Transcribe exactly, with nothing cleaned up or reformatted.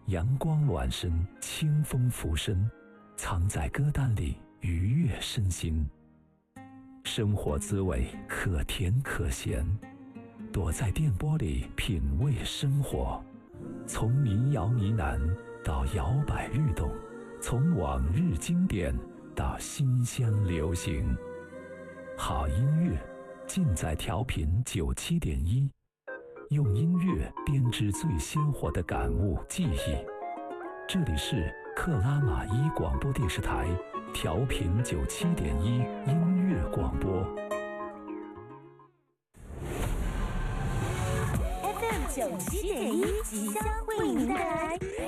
阳光暖身，清风拂身，藏在歌单里愉悦身心。生活滋味可甜可咸，躲在电波里品味生活。从民谣呢喃到摇摆律动，从往日经典到新鲜流行，好音乐尽在调频九七点一，用音乐编织最鲜活的感悟记忆。这里是克拉玛依广播电视台调频九七点一音乐广播。 F M 九七点一即将为您带来